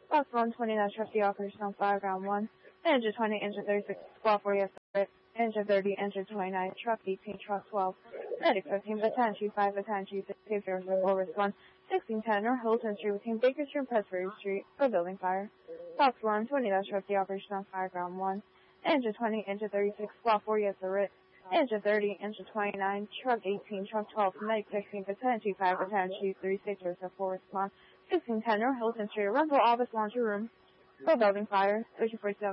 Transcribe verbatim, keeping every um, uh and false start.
Box one twenty-nine, trustee operational fire ground one. Engine twenty, engine thirty-six, squad four, yes, sir. Engine thirty, engine twenty-nine, truck eighteen, truck twelve. Medic fifteen, battalion chief five, battalion chief six, zero zero, risk one. sixteen ten, North Hilton Street between Baker Street and Presbury Street for building fire. Box one twenty-nine, trustee operational fire ground one. Engine twenty, engine thirty-six, squad four, yes, sir. Engine thirty, engine twenty-nine, truck eighteen, truck twelve, medic sixteen, battalion chief five, battalion chief thirty-six, zero zero four, response. sixteen ten, North Hilton Street, rental office laundry room for building fire. thirty-four seven.